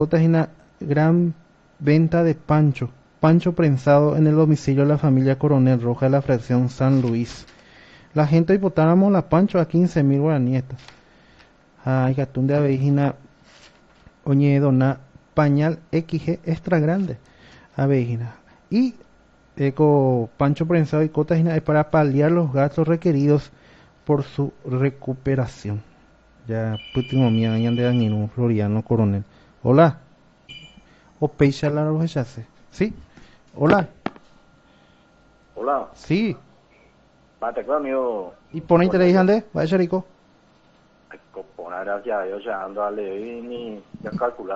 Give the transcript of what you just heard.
Otra es una gran venta de pancho. Pancho prensado en el domicilio de la familia Coronel Roja de la fracción San Luis. La gente hipotáramos la pancho a 15.000 guaraníes. Ay, gatún de abejina. Oñe dona pañal XG extra grande. Abejina. Y eco pancho prensado y cotajina es para paliar los gastos requeridos por su recuperación. Ya, último mía, de Danilo Floriano Coronel. Hola. O peixe la roja. ¿Sí? Hola. Hola, Sí. mate amigo. Y pone interés, Cornelio. ande. Vaya rico. Ay, copona, gracias a Dios, ya ando a leer y ni ya calcular.